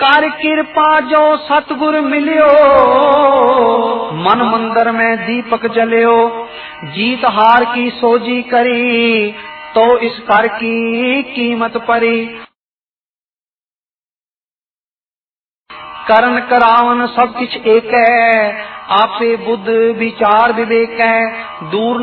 कर कृपा जो सतगुर मिलियो, मन मंदिर में दीपक जलियो। जीत हार की सोजी करी, तो इस कर की कीमत परी। करन करावन सब किछ एक है, आपे बुद्ध विचार विवेक है। दूर